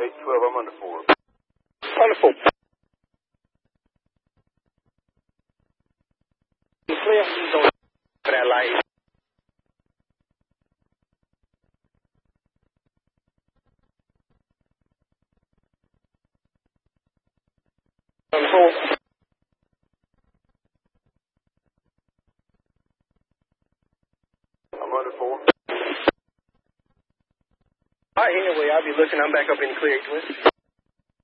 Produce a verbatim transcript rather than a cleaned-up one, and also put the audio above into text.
eight twelve, I'm under four. Under four. Clear. Don't for that light. Under four. I'm under four. All right, anyway, I'll be looking. I'm back up in the clear, twin.